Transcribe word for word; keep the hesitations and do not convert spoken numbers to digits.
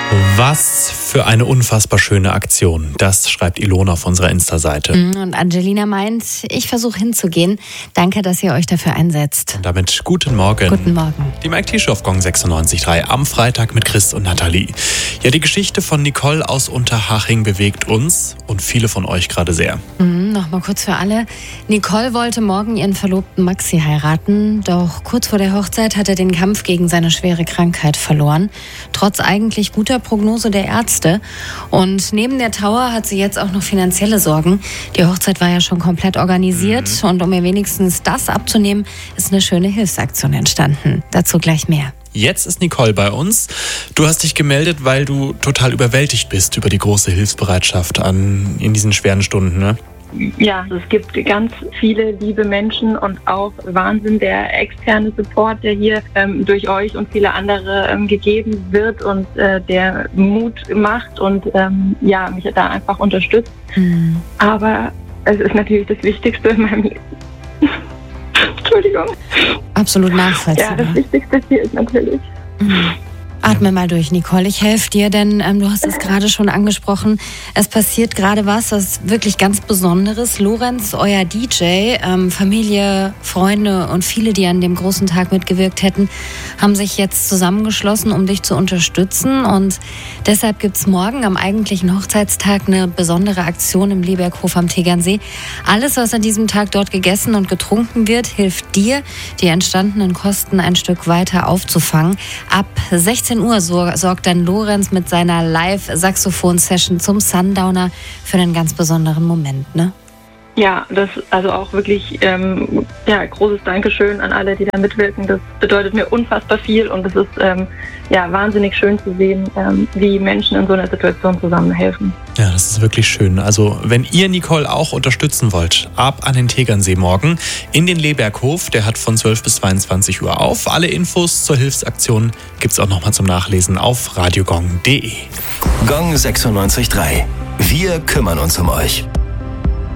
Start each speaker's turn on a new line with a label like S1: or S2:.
S1: Was für eine unfassbar schöne Aktion. Das schreibt Ilona auf unserer Insta-Seite.
S2: Und Angelina meint, ich versuche hinzugehen. Danke, dass ihr euch dafür einsetzt.
S1: Und damit guten Morgen.
S2: Guten Morgen.
S1: Die Mike T-Show auf Gong sechsundneunzig Komma drei am Freitag mit Chris und Nathalie. Ja, die Geschichte von Nicole aus Unterhaching bewegt uns und viele von euch gerade sehr.
S2: Mhm, Nochmal kurz für alle. Nicole wollte morgen ihren Verlobten Maxi heiraten, doch kurz vor der Hochzeit hat er den Kampf gegen seine schwere Krankheit verloren. Trotz eigentlich guter Prognose der Ärzte. Und neben der Trauer hat sie jetzt auch noch finanzielle Sorgen. Die Hochzeit war ja schon komplett organisiert mhm. und um ihr wenigstens das abzunehmen, ist eine schöne Hilfsaktion entstanden. Dazu gleich mehr.
S1: Jetzt ist Nicole bei uns. Du hast dich gemeldet, weil du total überwältigt bist über die große Hilfsbereitschaft an, in diesen schweren Stunden, ne?
S3: Ja, es gibt ganz viele liebe Menschen und auch Wahnsinn der externe Support, der hier ähm, durch euch und viele andere ähm, gegeben wird und äh, der Mut macht und ähm, ja, mich da einfach unterstützt. Mhm. Aber es ist natürlich das Wichtigste in meinem Leben. Entschuldigung.
S2: Absolut nachvollziehbar.
S3: Ja, das Wichtigste hier ist natürlich...
S2: Mhm. Atme mal durch, Nicole. Ich helfe dir, denn ähm, du hast es gerade schon angesprochen. Es passiert gerade was, was wirklich ganz Besonderes. Lorenz, euer D J, ähm, Familie, Freunde und viele, die an dem großen Tag mitgewirkt hätten, haben sich jetzt zusammengeschlossen, um dich zu unterstützen. Und deshalb gibt es morgen am eigentlichen Hochzeitstag eine besondere Aktion im Leberghof am Tegernsee. Alles, was an diesem Tag dort gegessen und getrunken wird, hilft dir, die entstandenen Kosten ein Stück weiter aufzufangen. Ab sechzehn Uhr sorgt dann Lorenz mit seiner Live-Saxophon-Session zum Sundowner für einen ganz besonderen Moment, ne?
S3: Ja, das also auch wirklich ähm, ja, großes Dankeschön an alle, die da mitwirken. Das bedeutet mir unfassbar viel und es ist ähm, ja, wahnsinnig schön zu sehen, ähm, wie Menschen in so einer Situation zusammenhelfen.
S1: Ja, das ist wirklich schön. Also wenn ihr Nicole auch unterstützen wollt, ab an den Tegernsee morgen in den Leberghof. Der hat von zwölf bis zweiundzwanzig Uhr auf. Alle Infos zur Hilfsaktion gibt es auch nochmal zum Nachlesen auf radiogong punkt de.
S4: Gong sechsundneunzig Komma drei. Wir kümmern uns um euch.